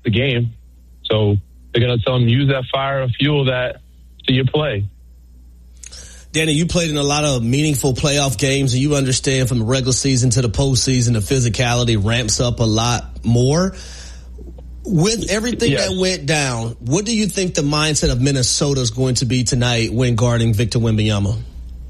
the game. So they're going to tell them, use that fire and fuel that to your play. Danny, you played in a lot of meaningful playoff games, and you understand from the regular season to the postseason, the physicality ramps up a lot more. With everything that went down, what do you think the mindset of Minnesota is going to be tonight when guarding Victor Wembanyama?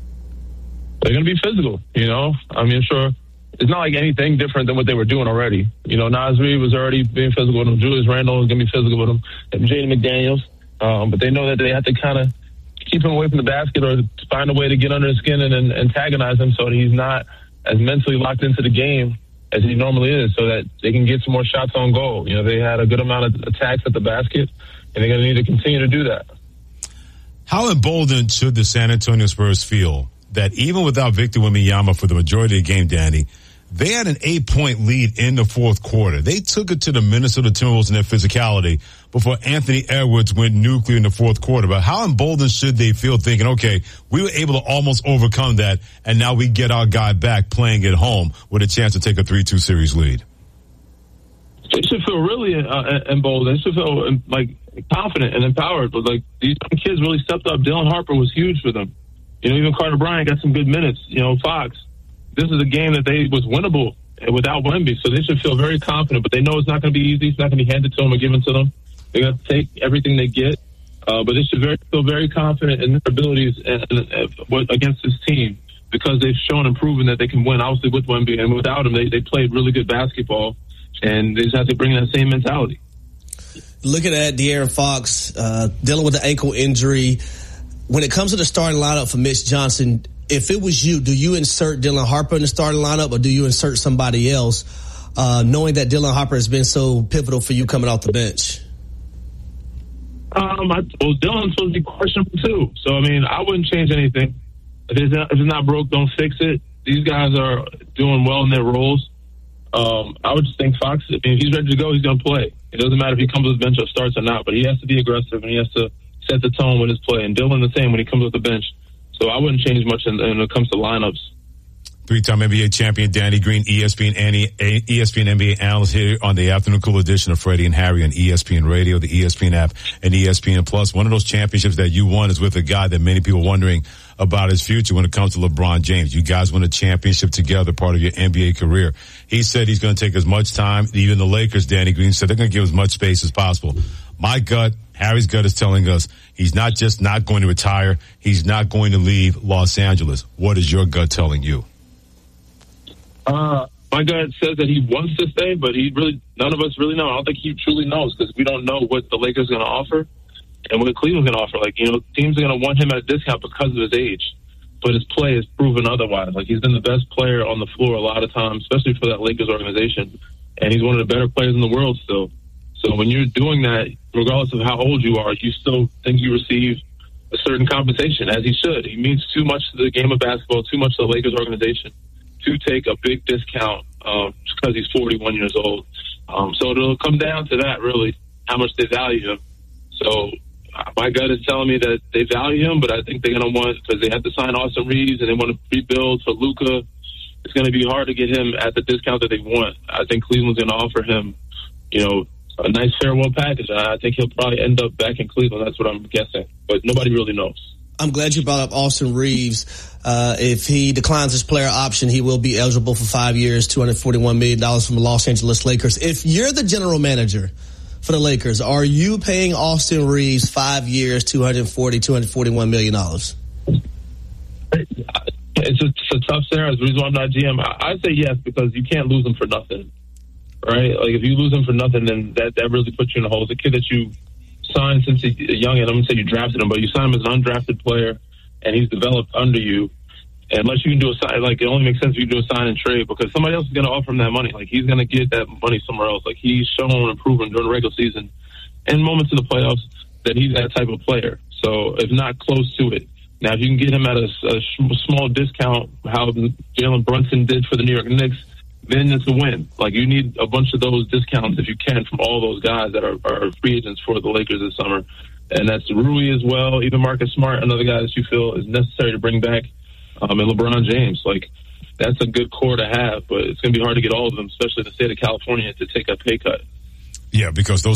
They're going to be physical, I mean, sure. It's not like anything different than what they were doing already. Naz Reid was already being physical with him. Julius Randle was going to be physical with him. And Jaden McDaniels. But they know that they have to kind of keep him away from the basket or find a way to get under his skin and antagonize him so that he's not as mentally locked into the game as he normally is, so that they can get some more shots on goal. They had a good amount of attacks at the basket, and they're going to need to continue to do that. How emboldened should the San Antonio Spurs feel that even without Victor Wembanyama for the majority of the game, Danny, they had an 8-point lead in the fourth quarter. They took it to the Minnesota Timberwolves in their physicality before Anthony Edwards went nuclear in the fourth quarter. But how emboldened should they feel thinking, okay, we were able to almost overcome that, and now we get our guy back playing at home with a chance to take a 3-2 series lead? They should feel really emboldened. They should feel confident and empowered. But these kids really stepped up. Dylan Harper was huge for them. Even Carter Bryant got some good minutes. Fox. This is a game that was winnable without Wemby, so they should feel very confident. But they know it's not going to be easy. It's not going to be handed to them or given to them. They got to take everything they get. But they should feel very confident in their abilities against this team because they've shown and proven that they can win. Obviously, with Wemby and without him, they played really good basketball, and they just have to bring that same mentality. Looking at De'Aaron Fox dealing with an ankle injury. When it comes to the starting lineup for Mitch Johnson, if it was you, do you insert Dylan Harper in the starting lineup or do you insert somebody else, knowing that Dylan Harper has been so pivotal for you coming off the bench? Dylan's supposed to be questionable too. So, I wouldn't change anything. If it's not broke, don't fix it. These guys are doing well in their roles. I would just think Fox, if he's ready to go, he's going to play. It doesn't matter if he comes to the bench or starts or not, but he has to be aggressive and he has to set the tone with his play. And Dylan the same when he comes off the bench. So I wouldn't change much when it comes to lineups. Three-time NBA champion Danny Green, ESPN NBA analyst here on the Afternoon Cool edition of Freddie and Harry on ESPN Radio, the ESPN app, and ESPN Plus. One of those championships that you won is with a guy that many people are wondering about his future when it comes to LeBron James. You guys won a championship together, part of your NBA career. He said he's going to take as much time. Even the Lakers, Danny Green, said they're going to give as much space as possible. My gut, Harry's gut is telling us he's not just not going to retire. He's not going to leave Los Angeles. What is your gut telling you? My gut says that he wants to stay, but none of us really know. I don't think he truly knows because we don't know what the Lakers are going to offer and what Cleveland's going to offer. Teams are going to want him at a discount because of his age, but his play has proven otherwise. He's been the best player on the floor a lot of times, especially for that Lakers organization, and he's one of the better players in the world still. So when you're doing that, regardless of how old you are, you still think you receive a certain compensation, as he should. He means too much to the game of basketball, too much to the Lakers organization to take a big discount just because he's 41 years old. So it'll come down to that, really, how much they value him. So my gut is telling me that they value him, but I think they're going to want, because they have to sign Austin Reeves and they want to rebuild for Luka. It's going to be hard to get him at the discount that they want. I think Cleveland's going to offer him, a nice farewell package. I think he'll probably end up back in Cleveland. That's what I'm guessing. But nobody really knows. I'm glad you brought up Austin Reeves. If he declines his player option, he will be eligible for 5 years, $241 million from the Los Angeles Lakers. If you're the general manager for the Lakers, are you paying Austin Reeves 5 years, $241 million? It's a tough scenario. The reason why I'm not GM, I say yes, because you can't lose him for nothing. Right? If you lose him for nothing, then that really puts you in a hole. It's a kid that you signed since he's young, and I'm going to say you drafted him, but you signed him as an undrafted player, and he's developed under you. Unless you can do a sign, it only makes sense if you do a sign and trade, because somebody else is going to offer him that money. He's going to get that money somewhere else. He's shown and proven during the regular season and moments in the playoffs that he's that type of player. So if not close to it. Now, if you can get him at a small discount, how Jalen Brunson did for the New York Knicks, then it's a win. You need a bunch of those discounts if you can from all those guys that are free agents for the Lakers this summer. And that's Rui as well, even Marcus Smart, another guy that you feel is necessary to bring back, and LeBron James. That's a good core to have, but it's going to be hard to get all of them, especially in the state of California, to take a pay cut. Yeah, because those